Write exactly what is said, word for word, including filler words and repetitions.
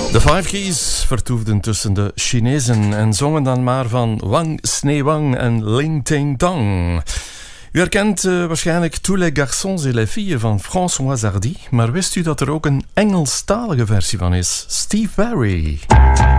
De Five Keys vertoefden tussen de Chinezen en zongen dan maar van Wang Sneewang en Ling Ting Tong. U herkent uh, waarschijnlijk Tous les garçons et les filles van Françoise Hardy, maar wist u dat er ook een Engelstalige versie van is? Steve Perry.